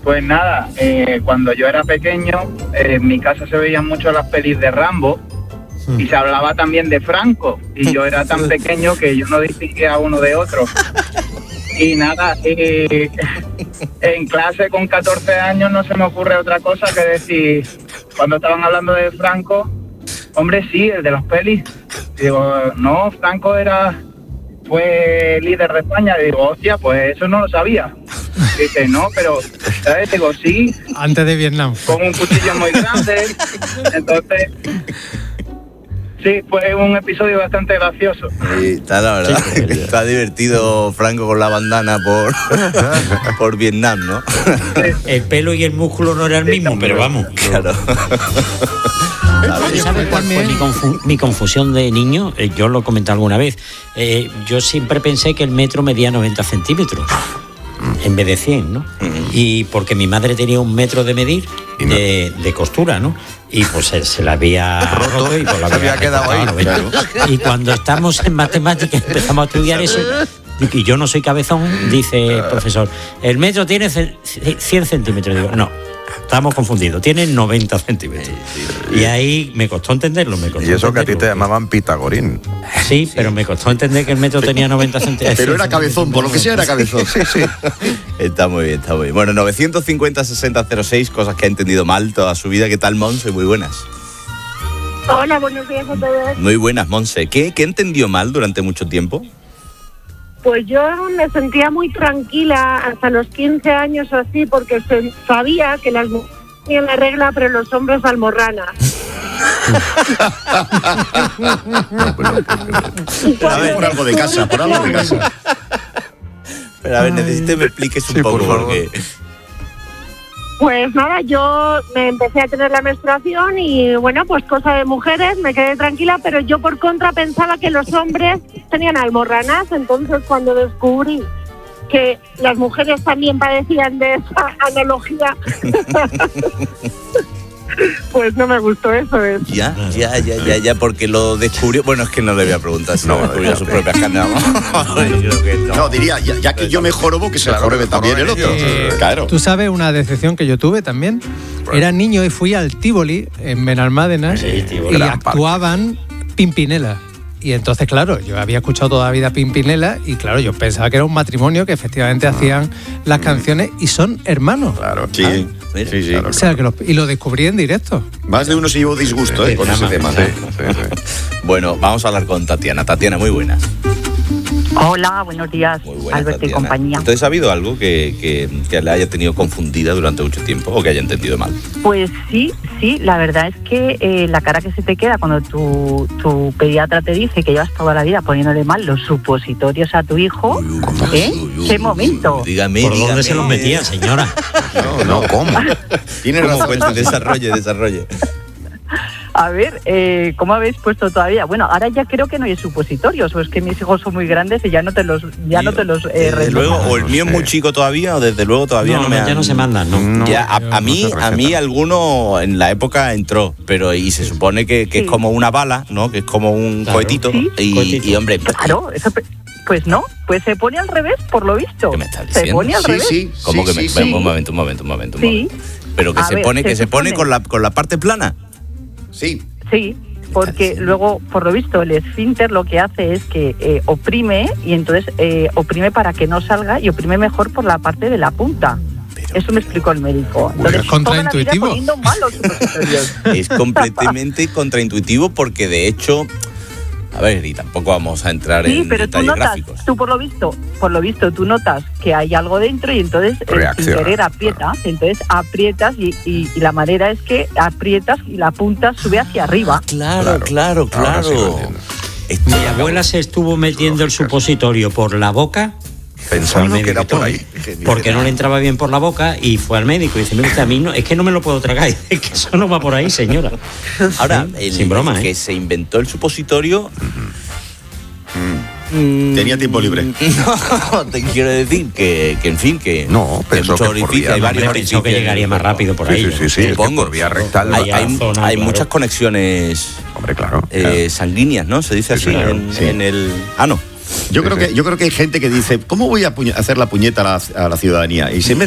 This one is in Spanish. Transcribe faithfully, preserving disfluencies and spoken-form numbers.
Pues nada, eh, cuando yo era pequeño, eh, en mi casa se veían mucho las pelis de Rambo y se hablaba también de Franco. Y yo era tan pequeño que yo no distinguía uno de otro. Y nada, eh, en clase con catorce años no se me ocurre otra cosa que decir, cuando estaban hablando de Franco, hombre, sí, el de las pelis. Digo, no, Franco era... fue líder de España. Digo, hostia, pues eso no lo sabía. Dice, no, pero, ¿sabes? Digo, sí. Antes de Vietnam. Con un cuchillo muy grande. Entonces, sí, fue un episodio bastante gracioso. Sí, está la verdad. Sí, está divertido Franco con la bandana por, por Vietnam, ¿no? Sí. El pelo y el músculo no era el mismo, sí, pero vamos. Claro. ¿Sabes cuál fue mi, confu- mi confusión de niño? Eh, yo lo comenté alguna vez. Eh, yo siempre pensé que el metro medía noventa centímetros en vez de cien, ¿no? Uh-huh. Y porque mi madre tenía un metro de medir de, de costura, ¿no? Y pues se, se la había roto y pues la había, había quedado ahí. Claro. Y cuando estamos en matemáticas empezamos a estudiar eso. Y yo no soy cabezón, dice el profesor, el metro tiene cien centímetros. Digo, no, estamos confundidos, tiene noventa centímetros. Sí, sí. Y ahí me costó entenderlo. Me costó y eso que a ti te porque... llamaban Pitagorín. Sí, sí, pero me costó entender que el metro tenía noventa centímetros. Pero era cabezón, por lo que sea era cabezón. Sí, sí. Está muy bien, está muy bien. Bueno, novecientos cincuenta sesenta cero seis, cosas que ha entendido mal toda su vida. ¿Qué tal, Monse? Muy buenas. Hola, buenos días a todos. Muy buenas, Monse. ¿Qué, qué entendió mal durante mucho tiempo? Pues yo me sentía muy tranquila hasta los quince años o así, porque se, sabía que las mujeres tenían la regla, pero los hombres almorrana. no, pero, pero, a ver, por algo de casa, por algo de casa. Pero a ver, necesito que me expliques un sí, poco, por porque... Pues nada, yo me empecé a tener la menstruación y bueno, pues cosa de mujeres, me quedé tranquila, pero yo por contra pensaba que los hombres tenían almorranas, entonces cuando descubrí que las mujeres también padecían de esa analogía, pues no me gustó eso. Es. Ya, ya, ya, ya, ya, porque lo descubrió... Bueno, es que no le voy a preguntar si no, lo descubrió no, sus propias carnes. No. no, diría, ya, ya que yo me jorobo, que se claro, jorobe también el otro. Eh, claro. Tú sabes una decepción que yo tuve también. Bueno. Era niño y fui al Tívoli, en Benalmádena, sí, y actuaban Pimpinela. Y entonces, claro, yo había escuchado toda la vida Pimpinela y, claro, yo pensaba que era un matrimonio que efectivamente hacían las canciones y son hermanos. Claro, sí. Ah, sí, sí, sí. Claro, o sea, que lo, y lo descubrí en directo. Más de uno se llevó disgusto sí, eh, con ese tema. Sí, sí, sí. Bueno, vamos a hablar con Tatiana. Tatiana, muy buenas. Hola, buenos días, muy buenas, Alberto Tatiana. Y compañía. ¿Entonces ha habido algo que, que, que le haya tenido confundida durante mucho tiempo o que haya entendido mal? Pues sí, sí, la verdad es que eh, la cara que se te queda cuando tu, tu pediatra te dice que llevas toda la vida poniéndole mal los supositorios a tu hijo, uy, uy, ¿eh? uy, uy, ¿Qué uy, momento? Uy, dígame, ¿Por dígame. dónde se los metía, señora? No, no, ¿cómo? Tiene razón, cuenta, desarrolle, desarrolle. A ver, eh, ¿cómo habéis puesto todavía? Bueno, ahora ya creo que no hay supositorios, o es que mis hijos son muy grandes y ya no te los ya Tío, no te los eh, desde luego, o el mío es muy chico todavía, o desde luego todavía no, no me han... ya no se mandan, no. no ya, a, a mí, a mí alguno en la época entró, pero y se supone que, que sí. es como una bala, ¿no? Que es como un claro. cohetito, ¿sí? y, cohetito. Y hombre, claro, eso. Pues no, pues se pone al revés, por lo visto. ¿Qué me estás diciendo? Se pone al sí, revés. Sí, ¿Cómo sí, que me? Sí, un momento, un momento, un momento, un sí. momento. Pero que a se ver, pone, que se, se pone con la con la parte plana. Sí. Sí, porque luego, por lo visto, el esfínter lo que hace es que eh, oprime y entonces eh, oprime para que no salga y oprime mejor por la parte de la punta. Pero, Eso me explicó el médico. Entonces, es contraintuitivo. Es completamente contraintuitivo porque, de hecho... A ver, y tampoco vamos a entrar sí, en pero detalles tú notas, gráficos. Tú por lo visto, por lo visto, tú notas que hay algo dentro y entonces sin querer aprietas, claro. entonces aprietas y, y, y la manera es que aprietas y la punta sube hacia arriba. Claro, claro, claro. Sí Mi abuela se estuvo metiendo el supositorio por la boca. Pensando que era por ahí. Porque no le entraba bien por la boca y fue al médico y dice, mira, a mí no, es que no me lo puedo tragar, es que eso no va por ahí, señora. Ahora, sí, el, sin broma, el ¿eh? que se inventó el supositorio... Uh-huh. Mm, Tenía tiempo libre. No, te quiero decir que, que en fin, que... No, pensó que por vía, hay varios no, pensó que llegaría más rápido por ahí. Sí, sí, sí, sí, es que por vía rectal. Hay, hay, zona, hay claro. muchas conexiones... Hombre, claro. Eh, claro. sanguíneas, ¿no? Se dice así sí, claro, en, sí. en el... Ah, no. Yo creo que yo creo que hay gente que dice, ¿cómo voy a puñe- hacer la puñeta a la, a la ciudadanía? Y se me